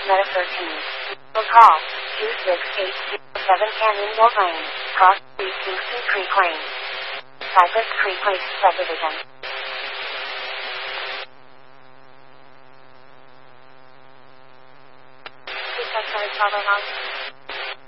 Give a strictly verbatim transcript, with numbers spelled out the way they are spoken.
Meta thirteen. Will call two six eight zero seven Canyonville Lane, Cross Street, Kingston Creek Lane. Cypress Creek Place Subdivision. Please press Bravo House.